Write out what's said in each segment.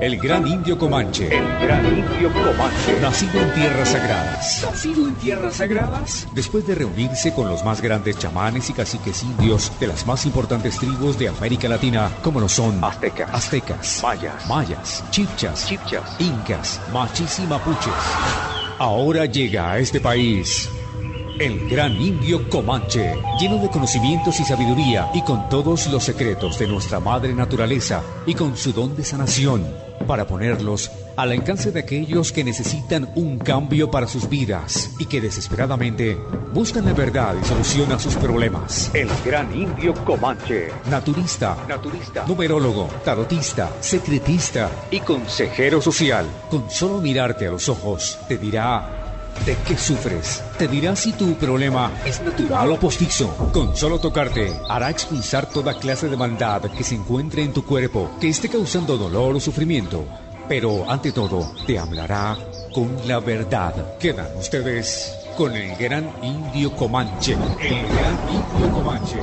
El gran indio Comanche. El gran indio Comanche. Nacido en tierras sagradas. ¿Nacido en tierras sagradas? Después de reunirse con los más grandes chamanes y caciques indios de las más importantes tribus de América Latina, como lo son aztecas, mayas, chibchas, incas, machis y mapuches. Ahora llega a este país el gran indio Comanche, lleno de conocimientos y sabiduría, y con todos los secretos de nuestra madre naturaleza, y con su don de sanación, para ponerlos al alcance de aquellos que necesitan un cambio para sus vidas, y que desesperadamente buscan la verdad y solución a sus problemas. El gran indio Comanche. Naturista, numerólogo, tarotista, secretista y consejero social. Con solo mirarte a los ojos, te dirá ¿de qué sufres? Te dirá si tu problema es natural o postizo. Con solo tocarte, hará expulsar toda clase de maldad que se encuentre en tu cuerpo, que esté causando dolor o sufrimiento. Pero, ante todo, te hablará con la verdad. Quedan ustedes con el gran indio Comanche. El gran indio Comanche.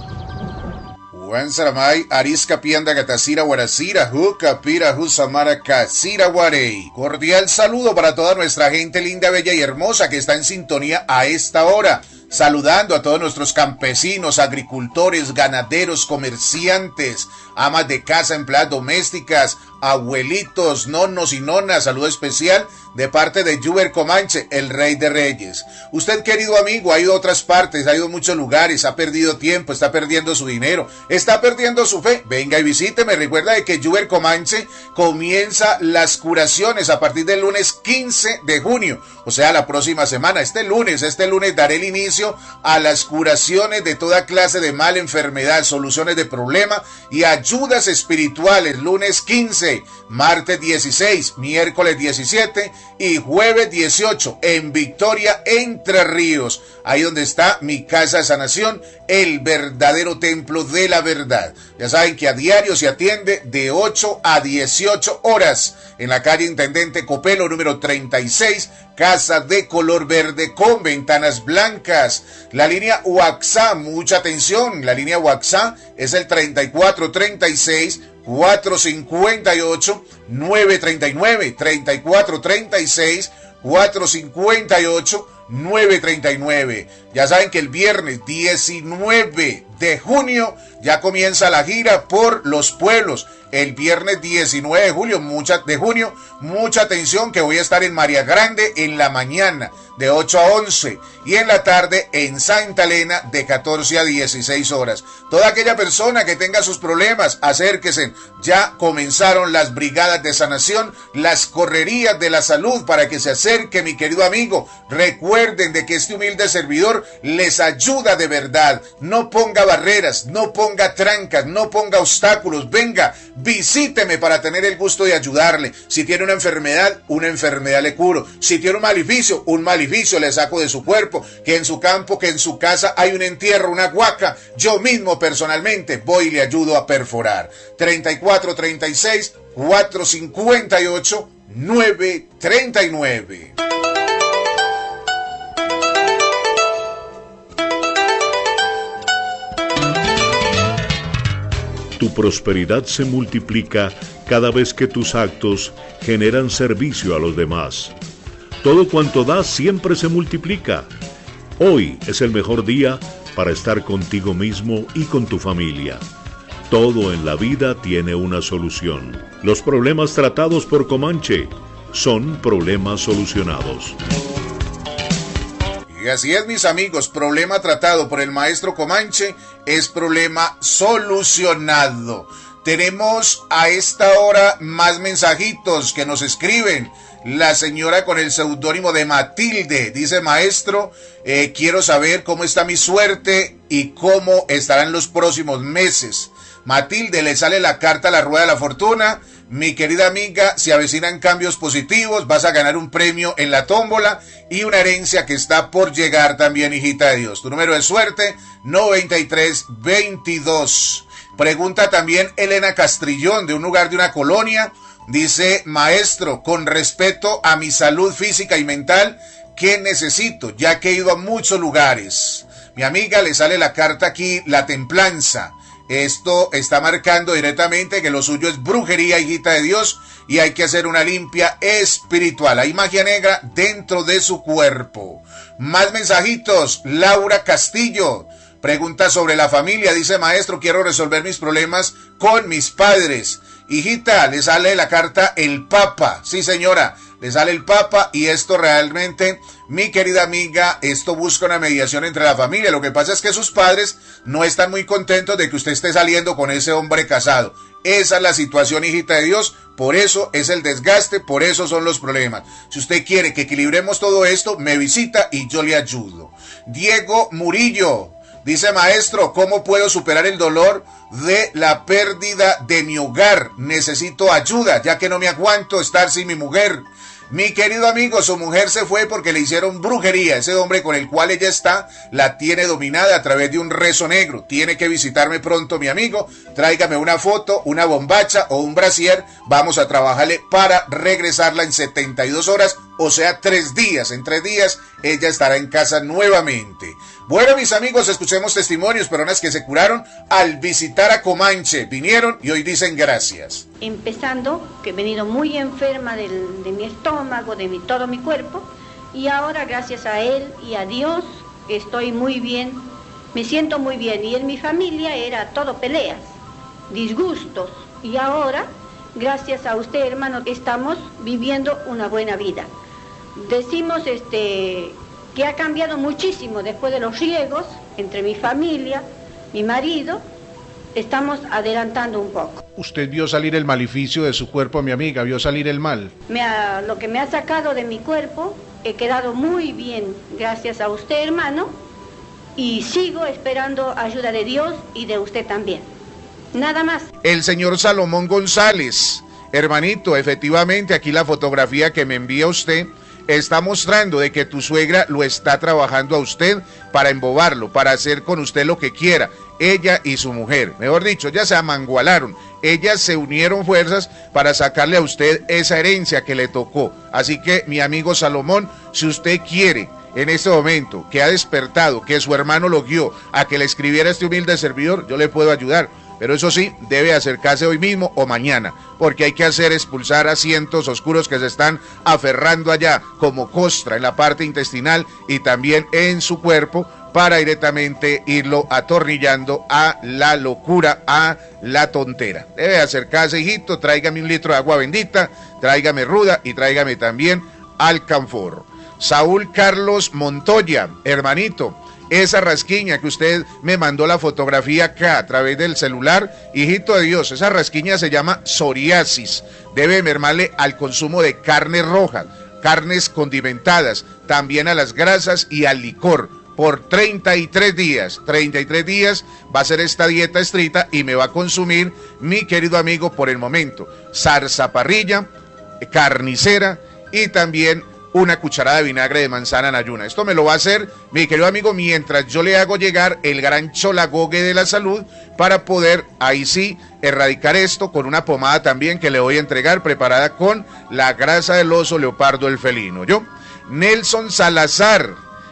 Juan Saramay, Arisca Pianda Gatacira Guaracira, Juca Pira Jusamara Casira Guarey. Cordial saludo para toda nuestra gente linda, bella y hermosa que está en sintonía a esta hora. Saludando a todos nuestros campesinos, agricultores, ganaderos, comerciantes, amas de casa, empleadas domésticas, abuelitos, nonos y nonas. Saludo especial de parte de Yuber Comanche, el rey de reyes. Usted, querido amigo, ha ido a otras partes, ha ido a muchos lugares, ha perdido tiempo, está perdiendo su dinero, está perdiendo su fe. Venga y visíteme. Recuerda de que Yuber Comanche comienza las curaciones a partir del lunes 15 de junio, o sea, la próxima semana. Este lunes daré el inicio a las curaciones de toda clase de mal, enfermedad, soluciones de problema y ayudas espirituales. Lunes 15, martes 16, miércoles 17 y jueves 18 en Victoria, Entre Ríos. Ahí donde está mi casa de sanación, el verdadero templo de la verdad. Ya saben que a diario se atiende de 8 a 18 horas en la calle Intendente Copelo, número 36, casa de color verde con ventanas blancas. La línea WhatsApp, mucha atención, la línea WhatsApp es el 3436 458 939, 3436 458 939. Ya saben que el viernes 19 de junio ya comienza la gira por los pueblos. El viernes 19 de junio, mucha atención, que voy a estar en María Grande en la mañana de 8 a 11 y en la tarde en Santa Elena de 14 a 16 horas. Toda aquella persona que tenga sus problemas, acérquese. Ya comenzaron las brigadas de sanación, las correrías de la salud, para que se acerque, mi querido amigo. Recuerden de que este humilde servidor les ayuda de verdad. No ponga barreras, no ponga trancas, no ponga obstáculos. Venga, visíteme para tener el gusto de ayudarle. Si tiene una enfermedad le curo. Si tiene un maleficio le saco de su cuerpo. Que en su campo, que en su casa hay un entierro, una huaca, yo mismo personalmente voy y le ayudo a perforar. 3436 458 939. Tu prosperidad se multiplica cada vez que tus actos generan servicio a los demás. Todo cuanto das siempre se multiplica. Hoy es el mejor día para estar contigo mismo y con tu familia. Todo en la vida tiene una solución. Los problemas tratados por Comanche son problemas solucionados. Y así es, mis amigos, problema tratado por el maestro Comanche es problema solucionado. Tenemos a esta hora más mensajitos que nos escriben. La señora con el seudónimo de Matilde dice: maestro, quiero saber cómo está mi suerte y cómo estarán los próximos meses. Matilde, le sale la carta a la rueda de la fortuna. Mi querida amiga, se avecinan cambios positivos, vas a ganar un premio en la tómbola y una herencia que está por llegar también, hijita de Dios. Tu número de suerte, 9322. Pregunta también Elena Castrillón, de un lugar de una colonia. Dice: maestro, con respeto a mi salud física y mental, ¿qué necesito? Ya que he ido a muchos lugares. Mi amiga, le sale la carta aquí, la templanza. Esto está marcando directamente que lo suyo es brujería, hijita de Dios, y hay que hacer una limpia espiritual. Hay magia negra dentro de su cuerpo. Más mensajitos. Laura Castillo pregunta sobre la familia. Dice: maestro, quiero resolver mis problemas con mis padres. Hijita, le sale la carta el Papa. Sí, señora, le sale el Papa, y esto realmente, mi querida amiga, esto busca una mediación entre la familia. Lo que pasa es que sus padres no están muy contentos de que usted esté saliendo con ese hombre casado. Esa es la situación, hijita de Dios. Por eso es el desgaste, por eso son los problemas. Si usted quiere que equilibremos todo esto, me visita y yo le ayudo. Diego Murillo dice: maestro, ¿cómo puedo superar el dolor de la pérdida de mi hogar? Necesito ayuda, ya que no me aguanto estar sin mi mujer. Mi querido amigo, su mujer se fue porque le hicieron brujería. Ese hombre con el cual ella está la tiene dominada a través de un rezo negro. Tiene que visitarme pronto, mi amigo. Tráigame una foto, una bombacha o un brasier. Vamos a trabajarle para regresarla en 72 horas, o sea, 3 días. En 3 días ella estará en casa nuevamente. Bueno, mis amigos, escuchemos testimonios, personas que se curaron al visitar a Comanche. Vinieron y hoy dicen gracias. Empezando, que he venido muy enferma de mi estómago, todo mi cuerpo, y ahora gracias a él y a Dios estoy muy bien, me siento muy bien. Y en mi familia era todo peleas, disgustos, y ahora, gracias a usted, hermano, estamos viviendo una buena vida. Decimos que ha cambiado muchísimo después de los riegos entre mi familia, mi marido. Estamos adelantando un poco. ¿Usted vio salir el maleficio de su cuerpo, mi amiga? ¿Vio salir el mal? Lo que me ha sacado de mi cuerpo, he quedado muy bien, gracias a usted, hermano, y sigo esperando ayuda de Dios y de usted también. Nada más. El señor Salomón González: hermanito, efectivamente, aquí la fotografía que me envía usted está mostrando de que tu suegra lo está trabajando a usted para embobarlo, para hacer con usted lo que quiera. Ella y su mujer, mejor dicho, ya se amangualaron. Ellas se unieron fuerzas para sacarle a usted esa herencia que le tocó. Así que, mi amigo Salomón, si usted quiere en este momento, que ha despertado, que su hermano lo guió a que le escribiera este humilde servidor, yo le puedo ayudar. Pero eso sí, debe acercarse hoy mismo o mañana, porque hay que hacer expulsar asientos oscuros que se están aferrando allá como costra en la parte intestinal y también en su cuerpo, para directamente irlo atornillando a la locura, a la tontera. Debe acercarse, hijito, tráigame 1 litro de agua bendita, tráigame ruda y tráigame también alcanfor. Saúl Carlos Montoya: hermanito, esa rasquiña que usted me mandó la fotografía acá a través del celular, hijito de Dios, esa rasquiña se llama psoriasis. Debe mermarle al consumo de carne roja, carnes condimentadas, también a las grasas y al licor, por 33 días. 33 días va a ser esta dieta estricta y me va a consumir, mi querido amigo, por el momento, zarzaparrilla, carnicera y también una cucharada de vinagre de manzana en ayuna. Esto me lo va a hacer, mi querido amigo, mientras yo le hago llegar el gran cholagogue de la salud para poder, ahí sí, erradicar esto con una pomada también que le voy a entregar, preparada con la grasa del oso leopardo el felino. Yo, Nelson Salazar,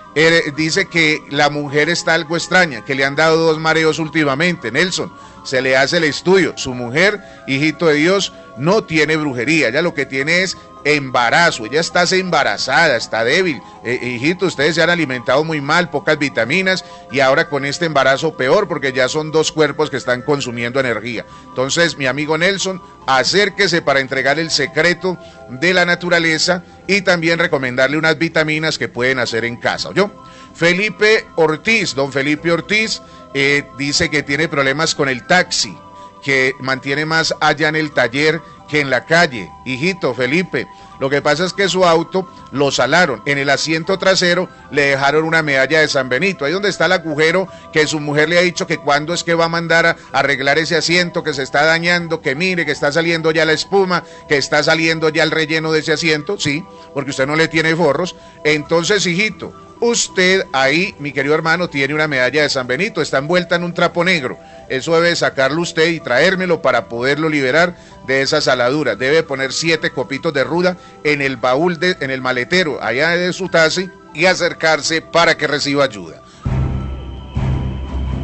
dice que la mujer está algo extraña, que le han dado 2 mareos últimamente. Nelson, se le hace el estudio. Su mujer, hijito de Dios, no tiene brujería, ella lo que tiene es embarazo, ella está embarazada, está débil. Hijito, ustedes se han alimentado muy mal, pocas vitaminas, y ahora con este embarazo peor, porque ya son 2 cuerpos que están consumiendo energía. Entonces, mi amigo Nelson, acérquese para entregar el secreto de la naturaleza y también recomendarle unas vitaminas que pueden hacer en casa. ¿Oyó? Felipe Ortiz, don Felipe Ortiz, dice que tiene problemas con el taxi, que mantiene más allá en el taller que en la calle. Hijito Felipe, lo que pasa es que su auto lo salaron, en el asiento trasero le dejaron una medalla de San Benito, ahí donde está el agujero que su mujer le ha dicho que cuándo es que va a mandar a arreglar ese asiento que se está dañando, que mire que está saliendo ya la espuma, que está saliendo ya el relleno de ese asiento, sí, porque usted no le tiene forros. Entonces, hijito, usted ahí, mi querido hermano, tiene una medalla de San Benito, está envuelta en un trapo negro. Eso debe sacarlo usted y traérmelo para poderlo liberar de esa saladura. Debe poner 7 copitos de ruda en el baúl, en el maletero, allá de su taxi, y acercarse para que reciba ayuda.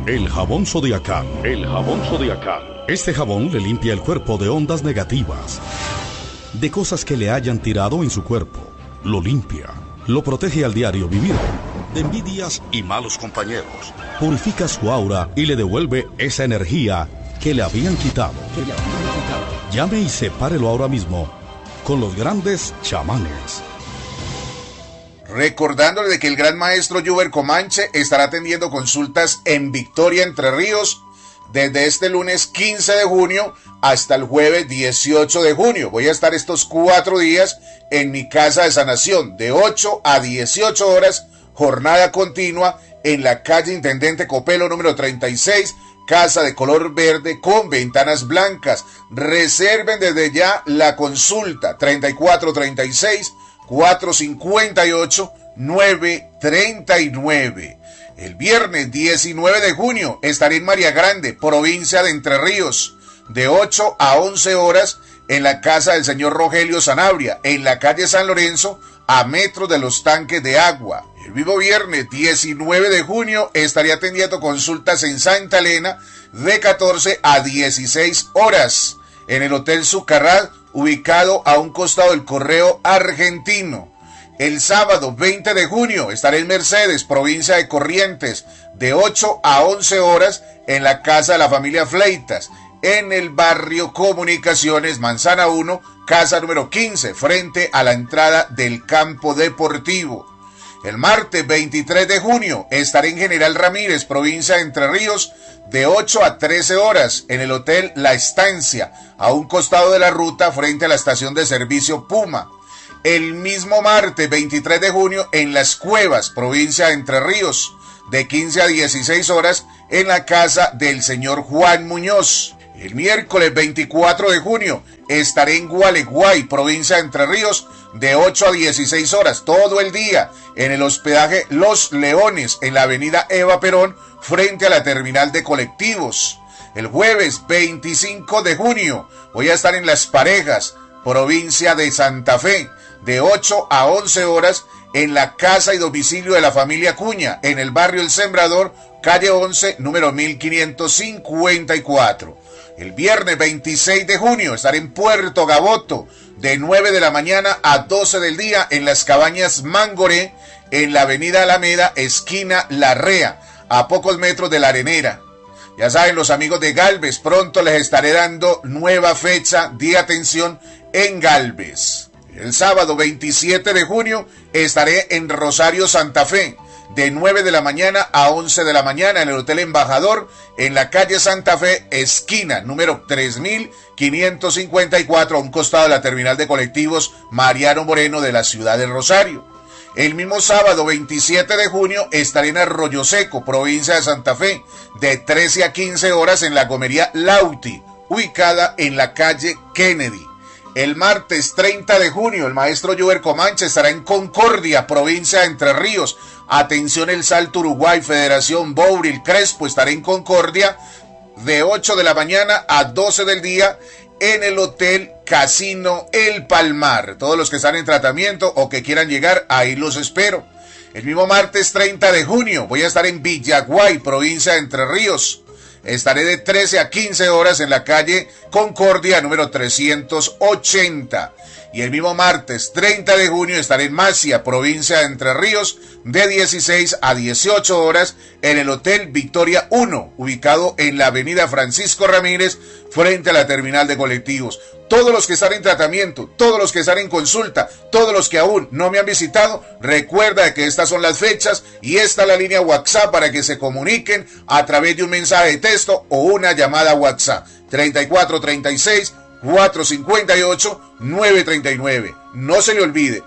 El jabón Zodiacal. El jabón Zodiacal. Este jabón le limpia el cuerpo de ondas negativas, de cosas que le hayan tirado en su cuerpo. Lo limpia, lo protege al diario vivir, de envidias y malos compañeros. Purifica su aura y le devuelve esa energía que le habían quitado. Llame y sepárelo ahora mismo con los grandes chamanes. Recordándole de que el gran maestro Yuber Comanche estará atendiendo consultas en Victoria, Entre Ríos, desde este lunes 15 de junio hasta el jueves 18 de junio. Voy a estar estos 4 días en mi casa de sanación, de 8 a 18 horas, jornada continua en la calle Intendente Copelo número 36, casa de color verde con ventanas blancas. Reserven desde ya la consulta 3436-458-939. El viernes 19 de junio estaré en María Grande, provincia de Entre Ríos, de 8 a 11 horas en la casa del señor Rogelio Sanabria, en la calle San Lorenzo, a metros de los tanques de agua. El mismo viernes 19 de junio estaré atendiendo consultas en Santa Elena de 14 a 16 horas en el Hotel Zucarrat, ubicado a un costado del Correo Argentino. El sábado 20 de junio estaré en Mercedes, provincia de Corrientes, de 8 a 11 horas en la casa de la familia Fleitas, en el barrio Comunicaciones, Manzana 1, casa número 15, frente a la entrada del campo deportivo. El martes 23 de junio estaré en General Ramírez, provincia de Entre Ríos, de 8 a 13 horas en el Hotel La Estancia, a un costado de la ruta frente a la estación de servicio Puma. El mismo martes 23 de junio en Las Cuevas, provincia de Entre Ríos, de 15 a 16 horas en la casa del señor Juan Muñoz. El miércoles 24 de junio estaré en Gualeguay, provincia de Entre Ríos, de 8 a 16 horas, todo el día, en el hospedaje Los Leones, en la avenida Eva Perón, frente a la terminal de colectivos. El jueves 25 de junio voy a estar en Las Parejas, provincia de Santa Fe, de 8 a 11 horas, en la casa y domicilio de la familia Cuña, en el barrio El Sembrador, calle 11, número 1554. El viernes 26 de junio estaré en Puerto Gaboto, de 9 de la mañana a 12 del día, en las cabañas Mangoré, en la avenida Alameda, esquina Larrea, a pocos metros de la Arenera. Ya saben, los amigos de Galvez, pronto les estaré dando nueva fecha de atención en Galvez. El sábado 27 de junio estaré en Rosario, Santa Fe, de 9 de la mañana a 11 de la mañana en el Hotel Embajador, en la calle Santa Fe, esquina número 3554, a un costado de la terminal de colectivos Mariano Moreno de la ciudad de Rosario. El mismo sábado 27 de junio estaré en Arroyo Seco, provincia de Santa Fe, de 13 a 15 horas en la gomería Lauti, ubicada en la calle Kennedy. El martes 30 de junio, el maestro Yuber Comanche estará en Concordia, provincia de Entre Ríos. Atención, El Salto, Uruguay, Federación Bouril Crespo, estaré en Concordia de 8 de la mañana a 12 del día en el Hotel Casino El Palmar. Todos los que están en tratamiento o que quieran llegar, ahí los espero. El mismo martes 30 de junio voy a estar en Villaguay, provincia de Entre Ríos. Estaré de 13 a 15 horas en la calle Concordia, número 380. Y el mismo martes 30 de junio estaré en Macia, provincia de Entre Ríos, de 16 a 18 horas en el Hotel Victoria 1, ubicado en la avenida Francisco Ramírez, frente a la terminal de colectivos. Todos los que están en tratamiento, todos los que están en consulta, todos los que aún no me han visitado, recuerda que estas son las fechas y esta es la línea WhatsApp para que se comuniquen a través de un mensaje de texto o una llamada WhatsApp. 3436-458-939. No se le olvide,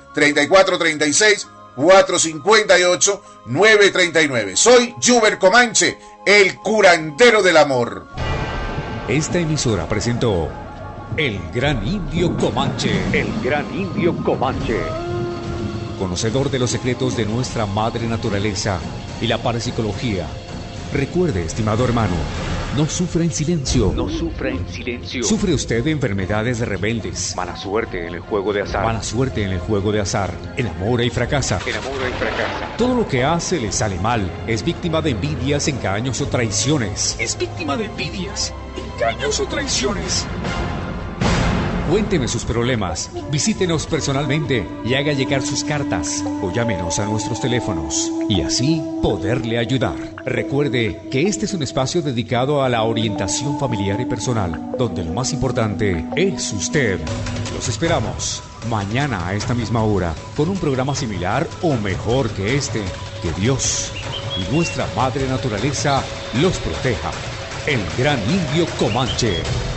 3436-458-939. Soy Yuber Comanche, el curandero del amor. Esta emisora presentó El Gran Indio Comanche. El Gran Indio Comanche. Conocedor de los secretos de nuestra madre naturaleza y la parapsicología. Recuerde, estimado hermano, No sufra en silencio. No sufra en silencio. ¿Sufre usted de enfermedades rebeldes? Mala suerte en el juego de azar. Mala suerte en el juego de azar. Enamora y fracasa. Enamora y fracasa. Todo lo que hace le sale mal. Es víctima de envidias, engaños o traiciones. Es víctima de envidias, engaños o traiciones. Cuénteme sus problemas, visítenos personalmente y haga llegar sus cartas o llámenos a nuestros teléfonos y así poderle ayudar. Recuerde que este es un espacio dedicado a la orientación familiar y personal, donde lo más importante es usted. Los esperamos mañana a esta misma hora con un programa similar o mejor que este. Que Dios y nuestra madre naturaleza los proteja. El Gran Indio Comanche.